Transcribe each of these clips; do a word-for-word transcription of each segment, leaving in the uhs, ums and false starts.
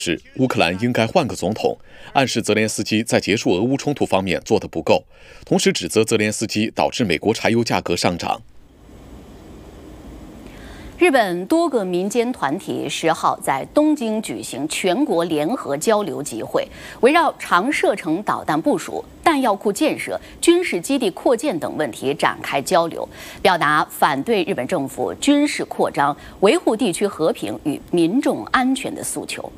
是乌克兰应该换个总统，暗示泽连斯基在结束俄乌冲突方面做得不够，同时指责泽连斯基导致美国柴油价格上涨。 日本多个民间团体十号在东京举行全国联合交流集会，围绕长射程导弹部署、弹药库建设、军事基地扩建等问题展开交流，表达反对日本政府军事扩张、维护地区和平与民众安全的诉求。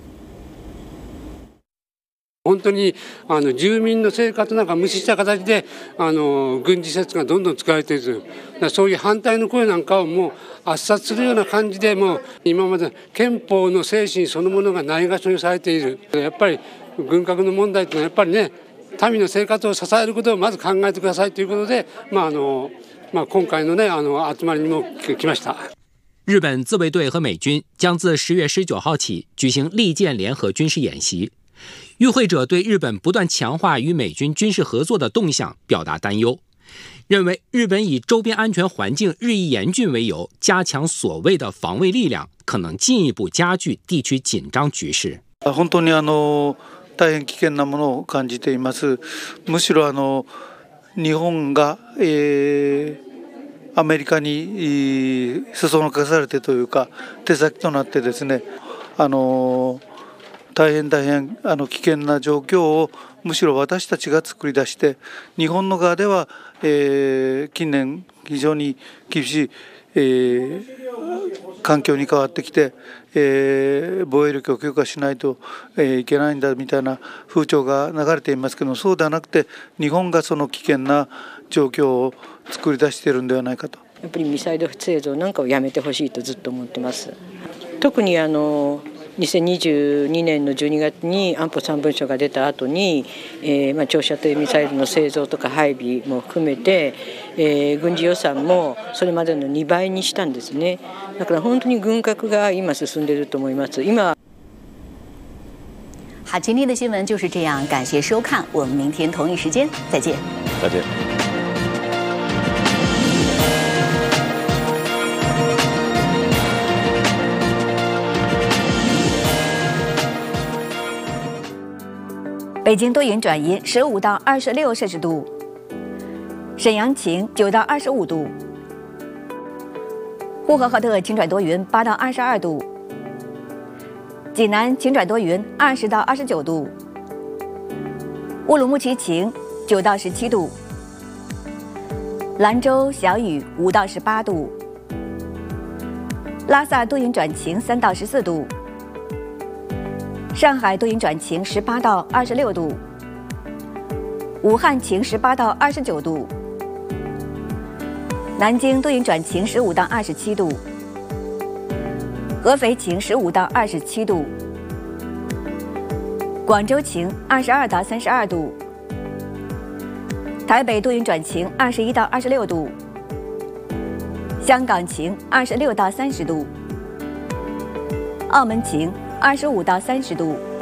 本当にあの住民の生活なんか無視した形であの軍事施設がどんどん使われている、そういう反対の声なんかをもう圧殺するような感じで、もう今まで憲法の精神そのものがないがしろにされている。やっぱり軍拡の問題というのはやっぱりね、民の生活を支えることをまず考えてくださいということで、まああのまあ、今回のねあの集まりにも来ました。 日本自卫队和美军将自十月十九号起举行利剑联合军事演习。与会者对日本不断强化与美军军事合作的动向表达担忧，认为日本以周边安全环境日益严峻为由，加強所謂的防衛力量，可能進一步加劇地區緊張局勢。 本当にあの大変危険なものを感じています。むしろあの日本が、えー、アメリカにそそのかされてというか手先となってですね、あの大変大変あの危険な状況をむしろ私たちが作り出して、日本の側では、えー、近年非常に厳しい、えー、環境に変わってきて、えー、防衛力を強化しないと、えー、いけないんだみたいな風潮が流れていますけど、そうではなくて日本がその危険な状況を作り出しているのではないかと。 やっぱりミサイル製造なんかをやめてほしいとずっと思ってます。特にあのにせんにじゅうにねんのじゅうにがつに安保さん文書が出た後に、えーまあ、長射程ミサイルの製造とか配備も含めて、えー、軍事予算もそれまでのにばいにしたんですね。だから本当に軍拡が今進んでいると思います。今好，今天的新闻就是这样，感谢收看，我们明天同一时间再见。 再见。 北京多云转阴，十五到二十六摄氏度；沈阳晴，九到二十五度；呼和浩特晴转多云，八到二十二度；济南晴转多云，二十到二十九度；乌鲁木齐晴，九到十七度；兰州小雨，五到十八度；拉萨多云转晴，三到十四度。上海多云转晴，十八到二十六度；武汉晴，十八到二十九度；南京多云转晴，十五到二十七度；合肥晴，十五到二十七度；广州晴，二十二到三十二度；台北多云转晴，二十一到二十六度；香港晴，二十六到三十度；澳门晴。二十五到三十度。